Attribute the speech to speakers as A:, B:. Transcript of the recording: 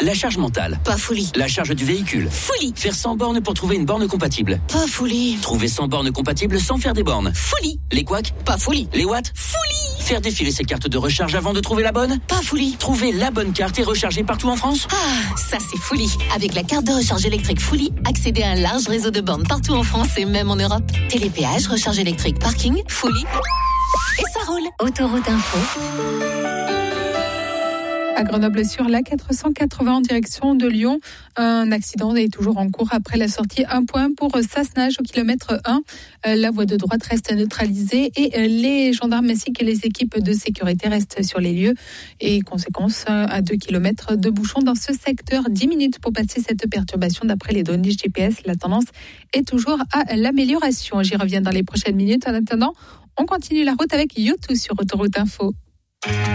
A: La charge mentale.
B: Pas folie.
A: La charge du véhicule.
B: Folie.
A: Faire 100 bornes pour trouver une borne compatible.
B: Pas folie.
A: Trouver 100 bornes compatibles sans faire des bornes.
B: Folie.
A: Les couacs.
B: Pas folie.
A: Les watts.
B: Folie.
A: Faire défiler ses cartes de recharge avant de trouver la bonne.
B: Pas folie.
A: Trouver la bonne carte et recharger partout en France.
B: Ah, ça c'est folie. Avec la carte de recharge électrique Folie, accédez à un large réseau de bornes partout en France et même en Europe. Télépéage, recharge électrique, parking, Folie. Et ça roule. Autoroute Info.
C: À Grenoble sur la 480 en direction de Lyon. Un accident est toujours en cours après la sortie 1 point pour Sassenage au kilomètre 1. La voie de droite reste neutralisée et les gendarmes ainsi que les équipes de sécurité restent sur les lieux. Et conséquence, à 2 km de bouchons dans ce secteur. 10 minutes pour passer cette perturbation d'après les données GPS. La tendance est toujours à l'amélioration. J'y reviens dans les prochaines minutes. En attendant, on continue la route avec YouTube sur Autoroute Info.